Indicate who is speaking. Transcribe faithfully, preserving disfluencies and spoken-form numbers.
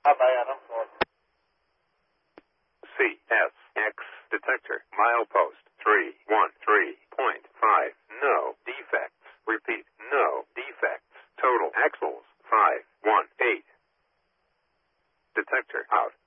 Speaker 1: C S X detector milepost three one three point five. No defects. Repeat, no defects. Total axles five one eight. Detector out.